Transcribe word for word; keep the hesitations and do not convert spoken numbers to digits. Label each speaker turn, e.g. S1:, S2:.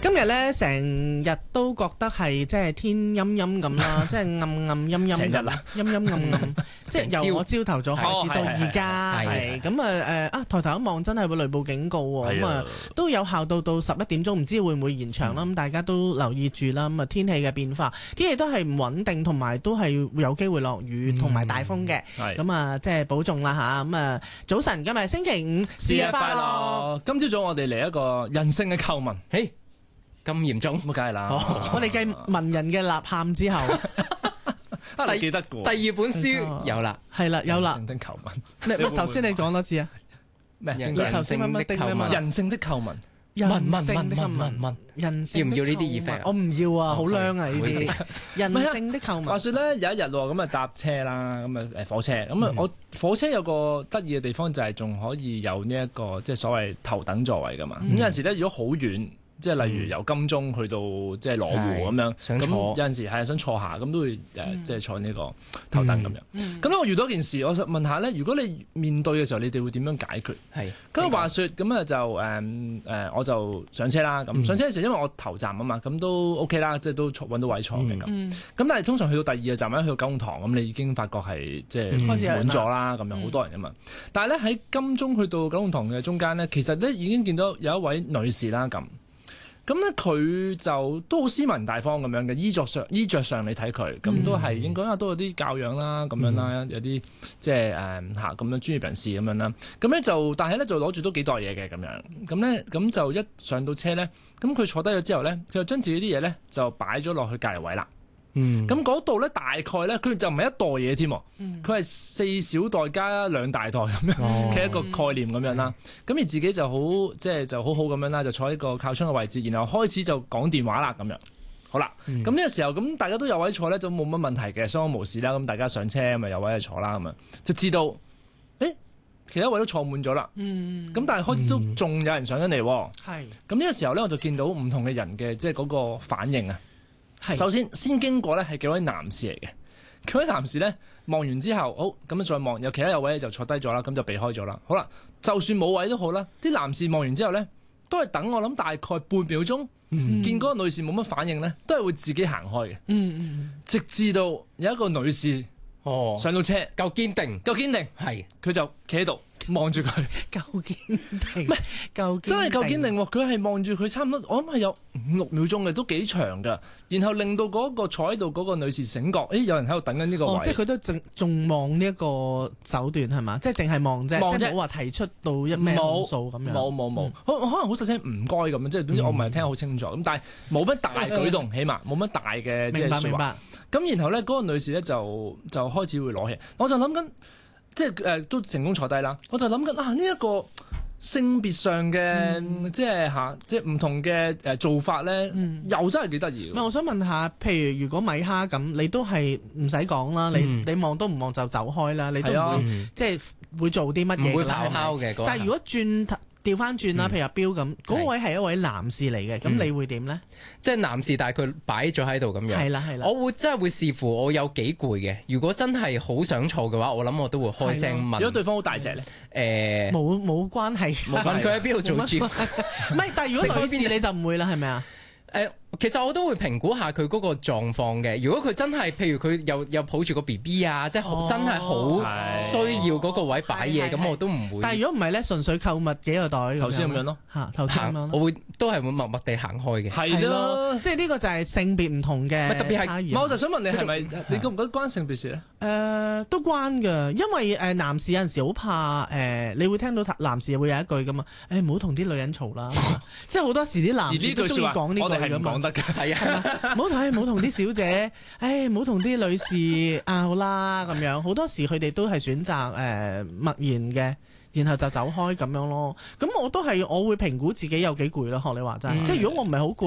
S1: 今日咧成日都覺得係即係天陰陰咁啦，即係暗暗陰陰咁啦，陰陰暗暗，即係由我朝頭早開始到而家係咁啊誒啊抬頭一望真係會雷暴警告喎，咁啊都有效到到十一點鐘，唔知會唔會延長啦？咁大家都留意住啦。咁啊天氣嘅變化，天氣都係唔穩定，同埋都係會有機會落雨同埋大風嘅。咁啊即係保重啦嚇。咁啊早晨，今日星期五，
S2: 節日快樂！今朝早我哋嚟一個人性嘅叩問，
S3: 嘿。咁嚴重？
S2: 咁梗係啦！
S1: 我哋繼文人嘅吶喊之後，
S2: 啊，你記得過
S3: 第二本書有啦，
S1: 係啦，有啦。
S2: 人性的叩問，
S1: 你頭先你講多次啊？
S2: 咩？
S3: 人性的叩問，
S2: 人性的叩問，
S1: 人性的叩問，問人性
S3: 要唔要呢啲 effect？
S1: 我唔要啊，好靚啊呢啲。人性的叩問。
S2: 話說咧有一日喎，咁啊搭車啦，咁啊誒火車，咁啊我火車有個得意嘅地方就係仲可以有呢一個即係所謂頭等座位噶嘛。咁有陣時咧，如果好遠。即係例如由金鐘去到即係羅湖咁樣，咁有陣時係想坐下，咁都會誒即係坐呢個頭等咁樣。咁咧我遇到一件事，我想問下咧，如果你面對嘅時候，你哋會點樣解決？係咁話說，咁啊就誒誒，我就上車啦。咁上車嘅時候，因為我頭站啊嘛，咁都 OK 啦，即係都揾到位坐嘅咁。咁但係通常去到第二個站咧，去到九龍塘咁，你已經發覺係即係滿咗啦，咁樣好多人啊嘛。但係咧喺金鐘去到九龍塘嘅中間咧，其實咧已經見到有一位女士啦咁。咁咧佢就都好斯文大方咁樣嘅，衣着上衣着上你睇佢，咁都係應該都有啲教養啦，咁樣啦，嗯、有啲即係誒嚇咁樣專業人士咁樣啦。咁咧就，但係咧就攞住都幾袋嘢嘅咁樣。咁咧咁就一上到車咧，咁佢坐低咗之後咧，佢就將自己啲嘢咧就擺咗落去隔離位啦。咁嗰度咧大概咧，佢就唔係一袋嘢添，佢係、嗯、四小袋加兩大袋咁樣嘅一個概念咁樣啦。咁、哦、而自己就好即係就好好咁樣啦，就坐喺個靠窗嘅位置，然後開始就講電話啦咁樣。好啦，咁呢、嗯、個時候咁大家都有位坐咧，就冇乜問題嘅，相安無事啦。咁大家上車咪有位去坐啦咁樣，就知道誒其他位都坐滿咗啦。咁、嗯、但係開始都仲有人上緊嚟。係咁呢個時候咧，我就見到唔同嘅人嘅即係嗰個反應啊。首先先經過咧係幾位男士嚟嘅，幾位男士咧望完之後，好咁樣再望，有其他有位就坐低咗啦，咁就避開咗啦。好啦，就算冇位都好啦，啲男士望完之後咧，都係等我諗大概半秒鐘，嗯、見嗰個女士冇乜反應咧，都係會自己行開嘅。嗯嗯，直至到有一個女士哦上到車，
S3: 夠堅定，
S2: 夠堅定，係佢就企喺度。望住佢，
S1: 夠堅定，唔係夠
S2: 真係夠堅定喎！佢係望住佢差唔多，我諗係有五六秒鐘嘅，都幾長㗎。然後令到嗰個坐喺度嗰個女士醒覺，誒有人喺度等緊呢個位。
S1: 哦，即係佢都仲仲望呢一個手段係嘛？即係淨係望啫，望即係冇話提出到一咩數咁樣。
S2: 冇冇冇，可可能好細聲唔該咁樣，即係總之我唔係聽得好清楚。咁但係冇乜大舉動，起碼冇乜大嘅即係説話。明白明白。咁然後咧，嗰個女士咧就就開始會攞氣，我就諗緊。即係誒、呃、都成功坐低啦，我就諗緊啊呢一、這個性別上嘅、嗯、即係嚇即係唔同嘅誒做法咧，嗯、又真係幾得意。
S1: 唔係，我想問下，譬如如果米哈咁，你都係唔使講啦，你、嗯、你望都唔望就走開啦，你都唔會、啊、即係會做啲乜嘢㗎啦？
S3: 唔會咆哮嘅。
S1: 但係如果轉頭。調翻轉啦，譬如阿標咁，嗰、嗯、位係一位男士嚟嘅，咁、嗯、你會點咧？
S3: 即係男士，但係佢擺咗喺度咁樣。係啦係啦，我會真係會視乎我有幾攰嘅。如果真係好想坐嘅話，我諗我都會開聲問。
S2: 如果對方好大隻咧，
S1: 誒冇冇關係。
S3: 冇問佢喺邊度做 gym。
S1: 唔係，但係如果女士你就唔會啦，係咪啊？
S3: 誒、呃，其實我都會評估下佢嗰個狀況嘅。如果佢真係，譬如佢又又抱住個 B B 啊，即係、哦、真係好需要嗰個位擺嘢，咁、哦、我都唔會。
S1: 但係如果唔係咧，純粹購物幾個袋，頭先咁樣咯，嚇頭先咁樣，我
S3: 會都係會默默地行開嘅。
S2: 係咯，
S1: 即係呢個就係性別唔同嘅
S3: 特別係。
S2: 我就想問你係咪？你覺唔覺得關性別事咧？
S1: 誒、呃，都關㗎，因為誒男士有陣時好怕誒、呃，你會聽到男士會有一句㗎嘛，誒唔好同啲女人嘈啦，即係好多時啲男士都中意講呢句。
S2: 係唔講得嘅，係
S1: 啊，唔好睇，唔好同啲小姐，誒，唔好同啲女士拗啦，咁樣好多時佢哋都係選擇誒、呃、默然嘅，然後就走開咁樣咯。咁我都係，我會評估自己有幾攰咯，學你話齋，嗯、即係如果我唔係好攰。